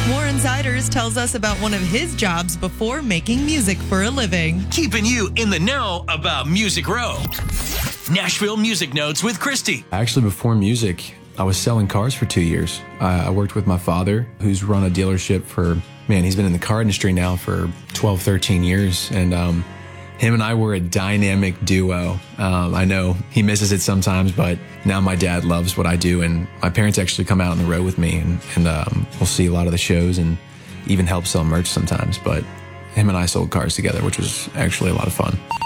Warren Ziders tells us about one of his jobs before making music for a living. Keeping you in the know about Music Row. Nashville Music Notes with Christy. Actually, before music, I was selling cars for 2 years. I worked with my father, who's run a dealership for, he's been in the car industry now for 12, 13 years. And him and I were a dynamic duo. I know he misses it sometimes, but now my dad loves what I do. And my parents actually come out on the road with me and we'll see a lot of the shows and even help sell merch sometimes. But him and I sold cars together, which was actually a lot of fun.